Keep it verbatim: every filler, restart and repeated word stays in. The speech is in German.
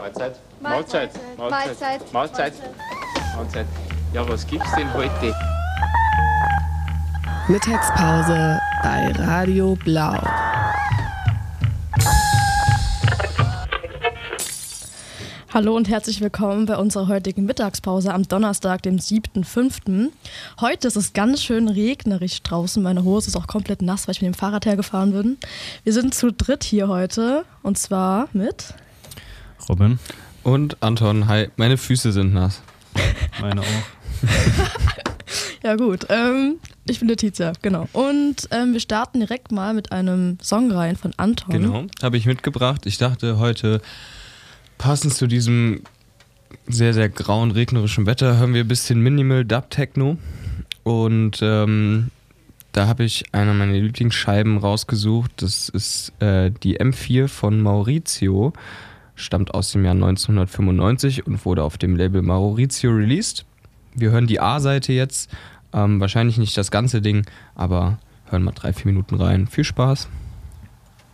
Mahlzeit. Mahlzeit. Mahlzeit. Mahlzeit. Mahlzeit. Ja, was gibt's denn heute? Mittagspause bei Radio Blau. Hallo und herzlich willkommen bei unserer heutigen Mittagspause am Donnerstag, dem siebten fünften Heute ist es ganz schön regnerisch draußen. Meine Hose ist auch komplett nass, weil ich mit dem Fahrrad hergefahren bin. Wir sind zu dritt hier heute und zwar mit Robin und Anton. Hi, meine Füße sind nass. Meine auch. Ja gut, ähm, ich bin Letizia, genau. Und ähm, wir starten direkt mal mit einem Song rein von Anton. Genau, habe ich mitgebracht. Ich dachte heute, passend zu diesem sehr, sehr grauen, regnerischen Wetter, hören wir ein bisschen Minimal Dub Techno. Und ähm, da habe ich eine meiner Lieblingsscheiben rausgesucht. Das ist äh, die M vier von Maurizio. Stammt aus dem Jahr neunzehnhundertfünfundneunzig und wurde auf dem Label Maurizio released. Wir hören die A-Seite jetzt. Ähm, wahrscheinlich nicht das ganze Ding, aber hören mal drei, vier Minuten rein. Viel Spaß.